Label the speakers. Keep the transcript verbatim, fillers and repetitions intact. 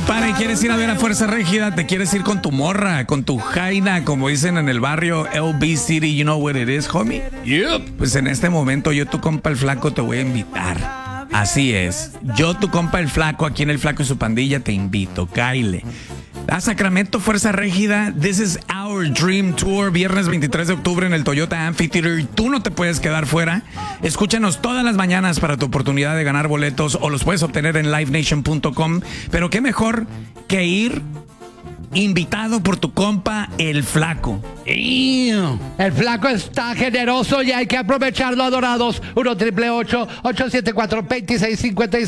Speaker 1: Compadre, ¿quieres ir a ver a Fuerza Régida? ¿Te quieres ir con tu morra, con tu jaina, como dicen en el barrio L B City? You know what it is, homie?
Speaker 2: Yep.
Speaker 1: Pues en este momento yo, tu compa el flaco, te voy a invitar. Así es. Yo, tu compa el flaco, aquí en el Flaco y su pandilla, te invito. Cáile. A Sacramento, Fuerza Régida. This is our dream tour. Viernes veintitrés de octubre en el Toyota Amphitheater. Tú no te puedes quedar fuera. Escúchanos todas las mañanas para tu oportunidad de ganar boletos, o los puedes obtener en live nation punto com. Pero qué mejor que ir invitado por tu compa el flaco.
Speaker 2: Damn. El flaco está generoso y hay que aprovecharlo, adorados. uno triple ocho, ocho siete cuatro, dos seis cinco seis.